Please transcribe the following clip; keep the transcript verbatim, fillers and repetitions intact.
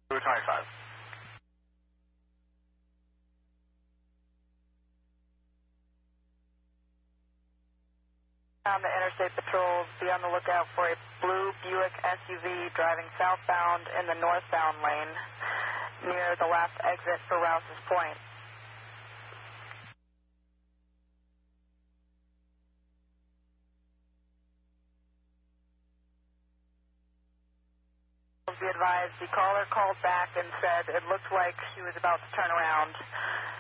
two twenty-five. On the Interstate Patrol, be on the lookout for a blue Buick S U V driving southbound in the northbound lane near the last exit for Rouse's Point. Be advised, the caller called back and said it looked like she was about to turn around.